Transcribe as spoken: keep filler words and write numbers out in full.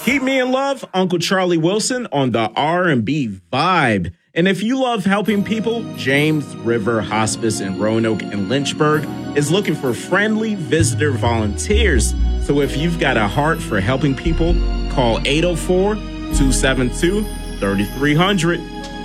Keep me in love, Uncle Charlie Wilson on the R and B vibe. And if you love helping people, James River Hospice in Roanoke and Lynchburg is looking for friendly visitor volunteers. So if you've got a heart for helping people, call eight oh four, two seven two, three three zero zero.